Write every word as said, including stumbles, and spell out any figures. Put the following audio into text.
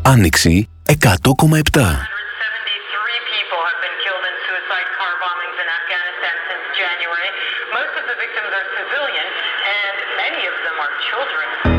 Άνοιξη εκατό κόμμα επτά. people have been killed in suicide car bombings in Afghanistan since January. Most of the victims are civilian, and many of them are children.